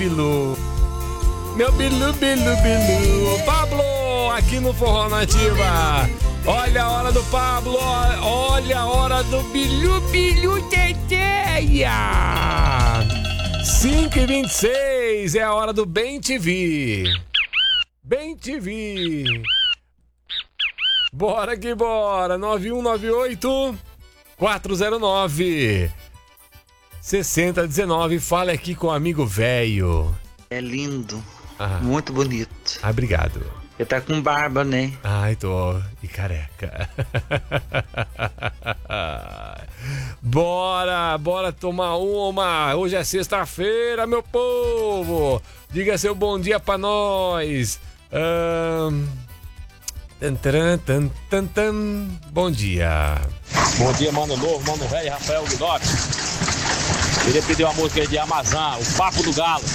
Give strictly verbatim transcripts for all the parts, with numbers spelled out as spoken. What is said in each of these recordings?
Bilu. Meu Bilu, Bilu, Bilu. Pablo, aqui no Forró Nativa. Olha a hora do Pablo, olha a hora do Bilu, Bilu, Teteia. cinco e vinte e seis, é a hora do Bem T V. Bem T V. Bora que bora, nove um nove oito, quatro zero nove, seis zero um nove, fala aqui com o amigo velho. É lindo, ah. muito bonito. Ah, obrigado. Você tá com barba, né? Ai, tô. E careca. Bora, bora tomar uma. Hoje é sexta-feira, meu povo. Diga seu bom dia pra nós. Um... Tan, tan, tan, tan. Bom dia. Bom dia, mano novo, mano velho, Rafael Guidotti. Queria pedir uma música aí de Amazon, O Papo do Galo.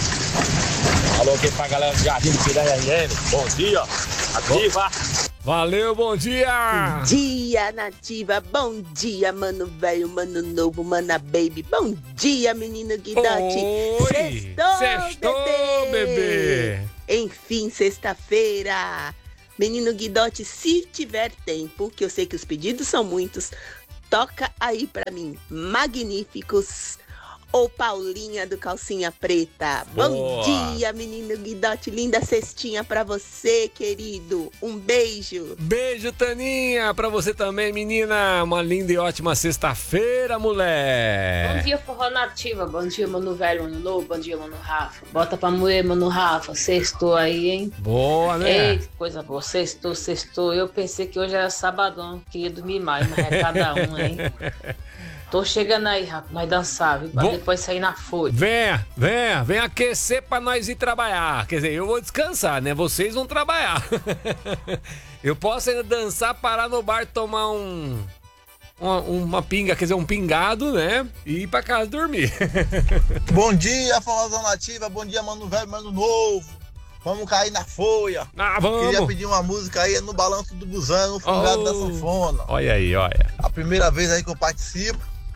Alô aqui pra galera do Jardim do Piranha R M. Bom dia, ativa. Valeu, bom dia. Bom dia, Nativa. Bom dia, mano velho, mano novo, mana baby. Bom dia, menino Guidotti. Sextou, Sextou bebê. bebê. Enfim, sexta-feira. Menino Guidotti, se tiver tempo, que eu sei que os pedidos são muitos, toca aí pra mim, Magníficos ou Paulinha do Calcinha Preta. Boa. Bom dia, menino Guidotti, linda cestinha pra você, querido. Um beijo. Beijo, Taninha, pra você também, menina. Uma linda e ótima sexta-feira, mulher. Bom dia, Forró Nativa. Bom dia, mano velho, mano novo. Bom dia, mano Rafa. Bota pra moer, mano Rafa. Sextou aí, hein? Boa, né? Eita, coisa boa. Sextou, sextou. Eu pensei que hoje era sabadão. Queria dormir mais, mas é cada um, hein? Tô chegando aí, rapaz, nós dançar, viu? Pra vou... depois sair na folha. Venha, venha, venha aquecer pra nós ir trabalhar. Quer dizer, eu vou descansar, né? Vocês vão trabalhar. Eu posso ainda dançar, parar no bar, tomar um... Uma, uma pinga, quer dizer, um pingado, né? E ir pra casa dormir. Bom dia, Forrozão Nativa. Bom dia, mano velho, mano novo. Vamos cair na folha. Ah, vamos. Queria pedir uma música aí no Balanço do Busão, no Fungado oh. da Sanfona. Olha aí, olha. A primeira vez aí que eu participo,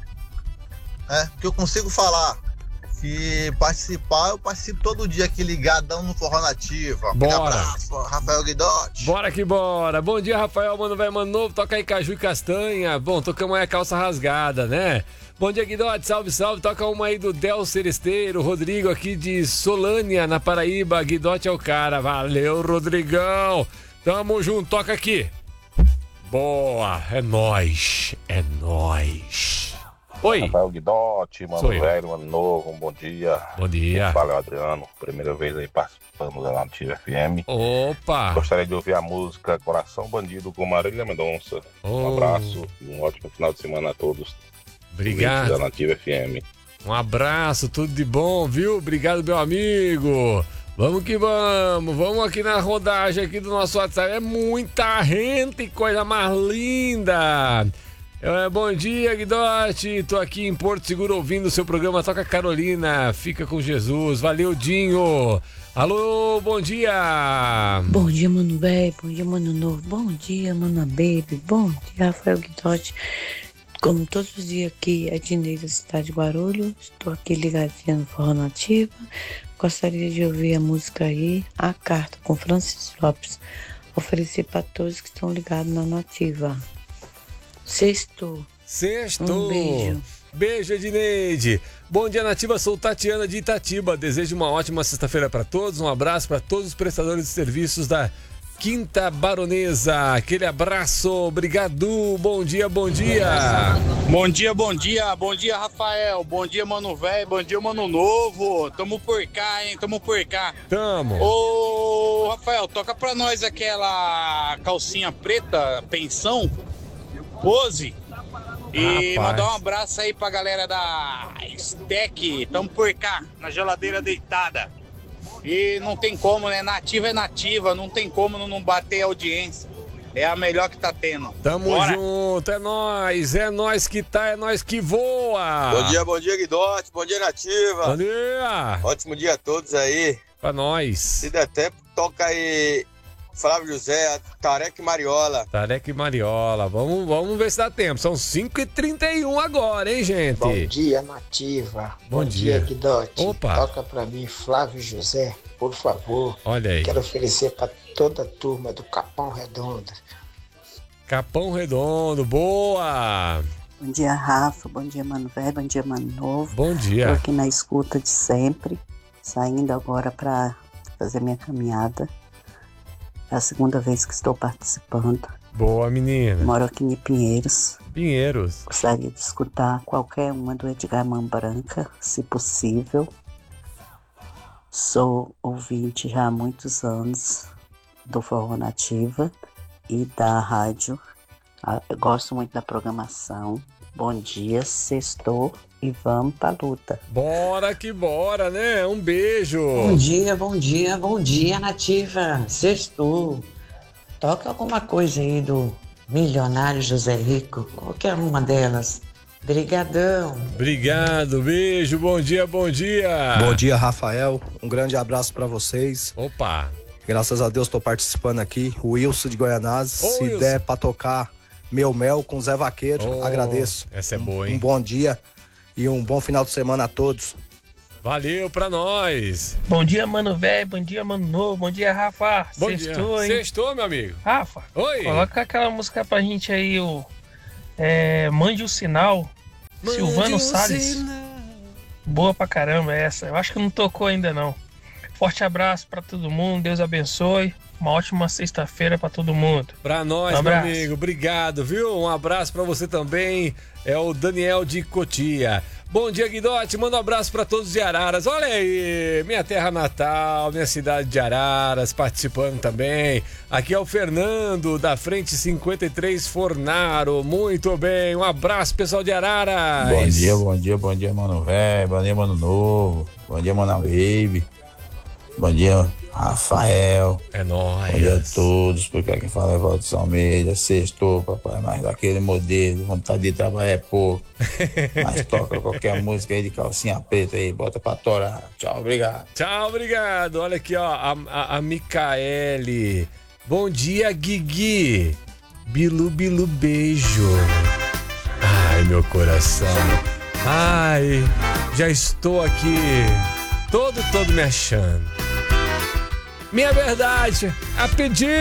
é, que eu consigo falar que participar, eu participo todo dia aqui ligadão no Forró Nativa. Bora. Um abraço, Rafael Guidotti. Bora que bora. Bom dia, Rafael, mano velho, mano novo. Toca aí caju e castanha. Bom, tocamos aí a calça rasgada, né? Bom dia, Guidotti, salve, salve. Toca uma aí do Del Seresteiro, Rodrigo aqui de Solânia, na Paraíba. Guidotti é o cara. Valeu, Rodrigão. Tamo junto, toca aqui. Boa, é nóis, é nóis. Oi. Rafael Guidotti, mano velho, mano novo, um bom dia. Bom dia. Valeu, Adriano. Primeira vez aí participando da Nativa F M. Opa. Gostaria de ouvir a música Coração Bandido com Marília Mendonça. Oh. Um abraço e um ótimo final de semana a todos. Obrigado. Da Nativa F M. Um abraço, tudo de bom, viu? Obrigado, meu amigo. Vamos que vamos. Vamos aqui na rodagem aqui do nosso WhatsApp. É muita gente, coisa mais linda. É, bom dia, Guidotti. Tô aqui em Porto Seguro ouvindo o seu programa. Toca Carolina, fica com Jesus. Valeu, Dinho. Alô, bom dia. Bom dia, mano velho. Bom dia, mano novo. Bom dia, mano baby. Bom dia, Rafael Guidotti. Como todos os dias aqui, é Dineira, cidade de Guarulhos. Estou aqui ligadinha no Forró Nativa. Gostaria de ouvir a música aí, A Carta, com Francis Lopes. Oferecer para todos que estão ligados na Nativa. Sextou. Sextou. Um beijo. Beijo, Edneide. Bom dia, Nativa. Sou Tatiana de Itatiba. Desejo uma ótima sexta-feira para todos. Um abraço para todos os prestadores de serviços da Quinta Baronesa. Aquele abraço. Obrigado. Bom dia, bom dia. Bom dia, bom dia. Bom dia, Rafael. Bom dia, mano velho. Bom dia, mano novo. Tamo por cá, hein? Tamo por cá. Tamo. Ô, Rafael, toca pra nós aquela calcinha preta, pensão. Pose. E Rapaz. mandar um abraço aí pra galera da Stack. Tamo por cá, na geladeira deitada. E não tem como, né? Nativa é nativa, não tem como não bater a audiência. É a melhor que tá tendo. Tamo Bora. junto, é nóis, é nóis que tá, é nóis que voa. Bom dia, bom dia, Guidotti, bom dia, Nativa. Bom dia. Ótimo dia a todos aí. Pra nós. Se der tempo, toca aí Flávio José, Tarek Mariola. Tarek Mariola. Vamos, vamos ver se dá tempo. São cinco e trinta e um agora, hein, gente? Bom dia, Nativa. Bom, Bom dia, dia. Guidotti. Opa. Toca pra mim, Flávio José, por favor. Olha aí. Quero oferecer pra toda a turma do Capão Redondo. Capão Redondo, boa! Bom dia, Rafa. Bom dia, Mano Velho. Bom dia, Mano Novo. Bom dia. Tô aqui na escuta de sempre, saindo agora para fazer minha caminhada. É a segunda vez que estou participando. Boa, menina. Moro aqui em Pinheiros. Pinheiros. Gostaria de escutar qualquer uma do Edgar Mão Branca, se possível. Sou ouvinte já há muitos anos do Forró Nativa e da rádio. Eu gosto muito da programação. Bom dia, sextou e vamos pra luta. Bora que bora, né? Um beijo. Bom dia, bom dia, bom dia, Nativa. Sextou. Toca alguma coisa aí do Milionário José Rico, qualquer uma delas. Brigadão. Obrigado, beijo, bom dia, bom dia. Bom dia, Rafael. Um grande abraço pra vocês. Opa. Graças a Deus tô participando aqui. O Wilson de Goianazes. Ô, Se Wilson. der pra tocar Meu Mel com Zé Vaqueiro, Oh, agradeço. Essa é boa, hein? Um bom dia e um bom final de semana a todos. Valeu pra nós. Bom dia, Mano Velho. Bom dia, Mano Novo. Bom dia, Rafa. Bom Sextou, dia. hein? Sextou, meu amigo. Rafa, Oi. coloca aquela música pra gente aí, o é, Mande o Sinal, Mande Silvano um Salles. sinal. Boa pra caramba essa. Eu acho que não tocou ainda não. Forte abraço pra todo mundo. Deus abençoe. Uma ótima sexta-feira pra todo mundo. Pra nós, Um meu abraço. amigo. Obrigado, viu? Um abraço pra você também. É o Daniel de Cotia. Bom dia, Guidotti. Manda um abraço pra todos de Araras. Olha aí, minha terra natal, minha cidade de Araras, participando também. Aqui é o Fernando, da Frente cinquenta e três Fornaro. Muito bem. Um abraço, pessoal de Araras. Bom dia, bom dia, bom dia, Mano Velho. Bom dia, Mano Novo. Bom dia, Mano Baby. Bom dia, Rafael. É nóis. Bom dia a todos, porque aqui fala é Valdir Almeida. Sextou, papai, mas daquele modelo, vontade de trabalhar é pouco. Mas toca qualquer música aí de calcinha preta aí, bota pra torar. Tchau, obrigado. Tchau, obrigado. Olha aqui, ó, a, a, a Micaele. Bom dia, Guigui. Bilu, bilu, beijo. Ai, meu coração. Ai, já estou aqui todo, todo me achando. Minha verdade, a pedir.